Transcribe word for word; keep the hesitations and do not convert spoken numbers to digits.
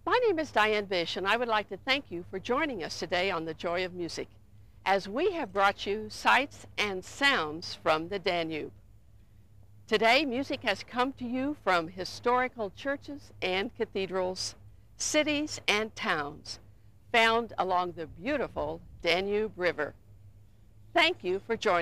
My name is Diane Bish, and I would like to thank you for joining us today on The Joy of Music, as we have brought you sights and sounds from the Danube. Today, music has come to you from historical churches and cathedrals, cities and towns found along the beautiful Danube River. Thank you for joining